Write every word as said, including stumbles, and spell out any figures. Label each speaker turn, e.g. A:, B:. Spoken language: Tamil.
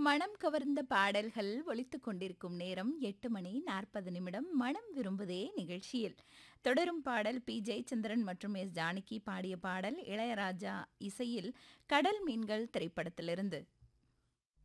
A: மனம் கவர்ந்த பாடல்கள் ஒலித்துக் கொண்டிருக்கும் நேரம் எட்டு மணி நாற்பது நிமிடம். மனம் விரும்புதே நிகழ்ச்சியில் தொடரும் பாடல் பி ஜெயச்சந்திரன் மற்றும் எஸ் ஜானகி பாடிய பாடல். இளையராஜா இசையில் கடல் மீன்கள் திரைப்படத்திலிருந்து.